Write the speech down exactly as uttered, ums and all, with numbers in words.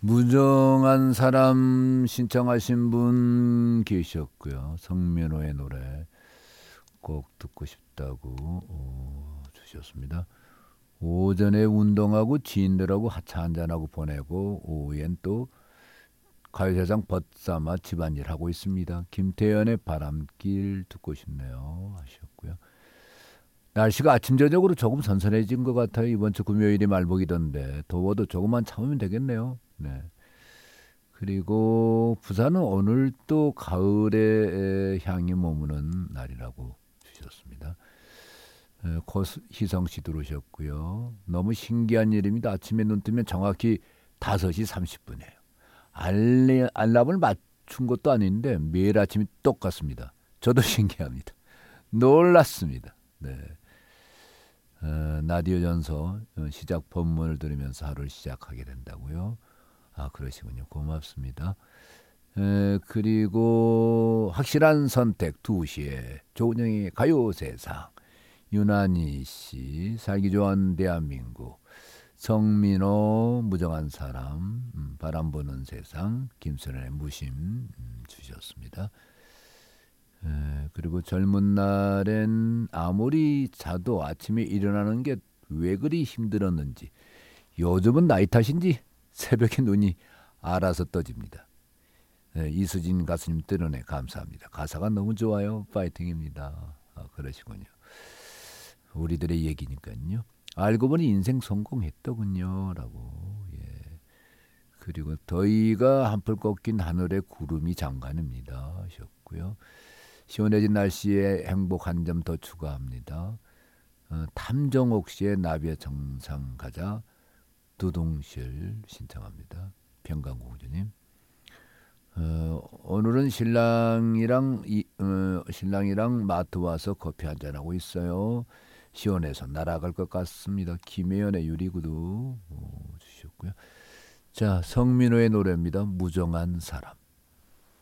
무정한 사람 신청하신 분 계셨고요. 성민호의 노래 꼭 듣고 싶다고 어, 주셨습니다. 오전에 운동하고 지인들하고 하차 한잔하고 보내고 오후엔 또 가요세상 벗삼아 집안일 하고 있습니다. 김태연의 바람길 듣고 싶네요 하셨고요. 날씨가 아침 저녁으로 조금 선선해진 것 같아요. 이번 주 금요일이 말복이던데 더워도 조금만 참으면 되겠네요. 네. 그리고 부산은 오늘 또 가을의 향이 머무는 날이라고 주셨습니다. 고희성 씨 들어오셨고요. 너무 신기한 일입니다. 아침에 눈 뜨면 정확히 다섯 시 삼십 분이에요. 알리, 알람을 맞춘 것도 아닌데 매일 아침이 똑같습니다. 저도 신기합니다. 놀랐습니다. 네. 어, 라디오 전서 시작 본문을 들으면서 하루를 시작하게 된다고요. 아, 그러시군요. 고맙습니다. 에, 그리고 확실한 선택 두 시에 조은영의 가요세상, 유난히 씨, 살기 좋은 대한민국, 성민호, 무정한 사람, 음, 바람 부는 세상, 김선현의 무심 음, 주셨습니다. 에, 그리고 젊은 날엔 아무리 자도 아침에 일어나는 게 왜 그리 힘들었는지, 요즘은 나이 탓인지 새벽에 눈이 알아서 떠집니다. 에, 이수진 가수님 뜨는애 감사합니다. 가사가 너무 좋아요. 파이팅입니다. 아, 그러시군요. 우리들의 얘기니까요. 알고 보니 인생 성공했더군요 라고. 예. 그리고 더위가 한풀 꺾인 하늘에 구름이 장관입니다 하셨고요. 시원해진 날씨에 행복 한 점 더 추가합니다. 어, 탐정옥 씨의 나비의 정상 가자 두둥실 신청합니다. 평강공주님. 어, 오늘은 신랑이랑 이, 어, 신랑이랑 마트 와서 커피 한잔 하고 있어요. 시원해서 날아갈 것 같습니다. 김혜연의 유리구두 어, 주셨고요. 자, 성민호의 노래입니다. 무정한 사람.